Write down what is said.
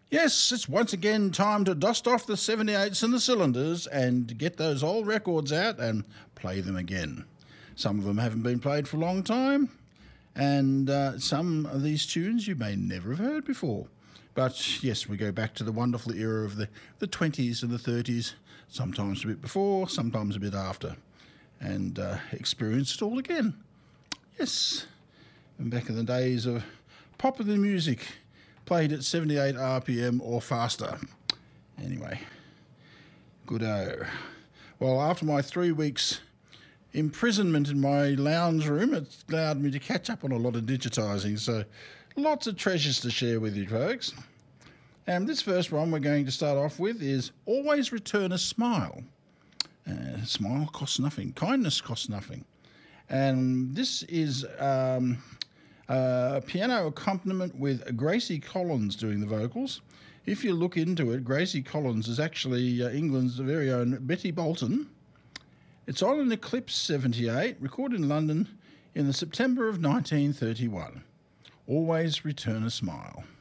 Yes, it's once again time to dust off the 78s and the cylinders and get those old records out and play them again. Some of them haven't been played for a long time, and some of these tunes you may never have heard before. But yes, we go back to the wonderful era of the 20s and the 30s, sometimes a bit before, sometimes a bit after, and experience it all again. Yes, and back in the days of popular music, played at 78 RPM or faster. Anyway, good-o. Well, after my 3 weeks imprisonment in my lounge room, it's allowed me to catch up on a lot of digitising, so lots of treasures to share with you folks. And this first one we're going to start off with is Always Return a Smile. Smile costs nothing. Kindness costs nothing. And this is piano accompaniment with Gracie Collins doing the vocals. If you look into it, Gracie Collins is actually England's very own Betty Bolton. It's on an Eclipse 78, recorded in London in the September of 1931. Always Return a Smile.